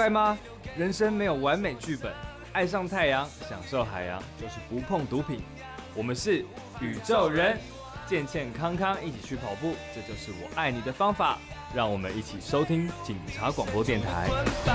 白吗？人生没有完美剧本，爱上太阳，享受海洋，就是不碰毒品。我们是宇宙人，健健康康一起去跑步，这就是我爱你的方法。让我们一起收听警察广播电台。